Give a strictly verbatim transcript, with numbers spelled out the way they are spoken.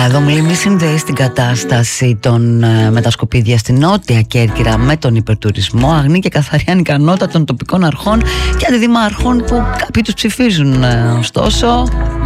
Εδώ μου λέει μη συνδέει την κατάσταση των ε, μετασκοπίδια στην Νότια Κέρκυρα με τον υπερτουρισμό. Αγνή και καθαρή ανικανότητα των τοπικών αρχών και αντιδημάρχων που κάποιοι τους ψηφίζουν. Ε, ωστόσο